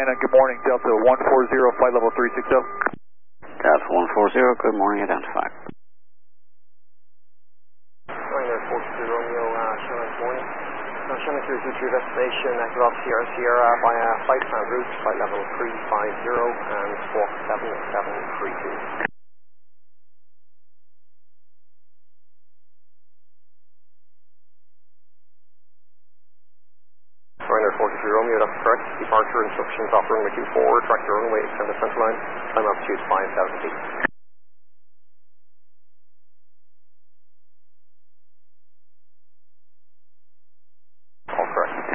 good morning, Delta 140, flight level 360. Delta 140, good morning, identify. Ryanair 42 Romeo, Shannon, good morning. Shannon clears you to your destination, active off Sierra Sierra via flight plan route, flight level 350 and squawk 7732. Ryanair 43 Romeo, that's correct. Departure instructions off runway 24, track your runway, extend the central line, climb altitude 5000 feet.